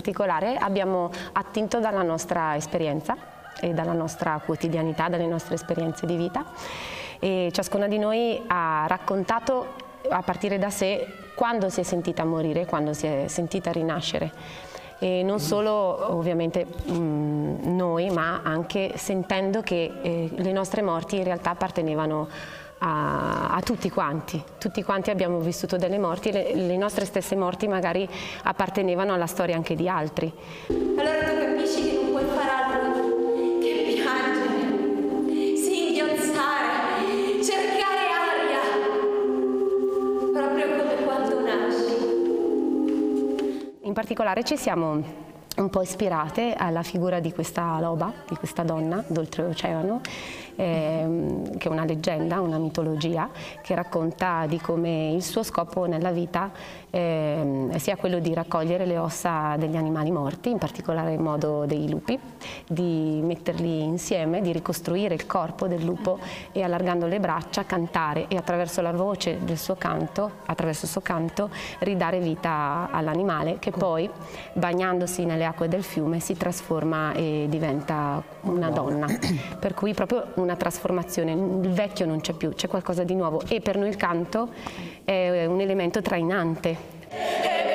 particolare abbiamo attinto dalla nostra esperienza e dalla nostra quotidianità, dalle nostre esperienze di vita, e ciascuna di noi ha raccontato a partire da sé quando si è sentita morire, quando si è sentita rinascere. E non solo ovviamente noi, ma anche sentendo che le nostre morti in realtà appartenevano a tutti quanti. Tutti quanti abbiamo vissuto delle morti e le nostre stesse morti magari appartenevano alla storia anche di altri. Allora tu capisci che non puoi fare altro che piangere, singhiozzare, cercare aria, proprio come quando nasci. In particolare ci siamo un po' ispirate alla figura di questa loba, di questa donna d'oltreoceano, che è una leggenda, una mitologia che racconta di come il suo scopo nella vita sia quello di raccogliere le ossa degli animali morti, in particolare modo dei lupi, di metterli insieme, di ricostruire il corpo del lupo e allargando le braccia cantare e attraverso la voce del suo canto, attraverso il suo canto, ridare vita all'animale che poi, bagnandosi nelle acque del fiume, si trasforma e diventa una donna. Per cui proprio una trasformazione, il vecchio non c'è più, c'è qualcosa di nuovo, e per noi il canto è un elemento trainante